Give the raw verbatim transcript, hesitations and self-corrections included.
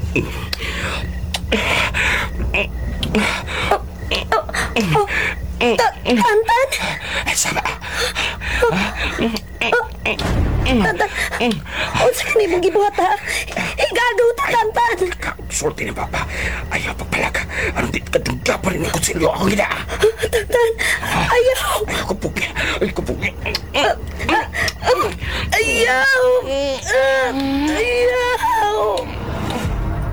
Ta- Tantan? Sama. Tantan, unsa ka nimo gibuhat ha? Higado ta, Tantan. Sulti ni Papa. Ayaw pagpalag. Anong di ka tingga pa rin ang kutsilyo ako gina. Tantan, ayaw. Ayaw ko pugi. Ayaw ko pugi.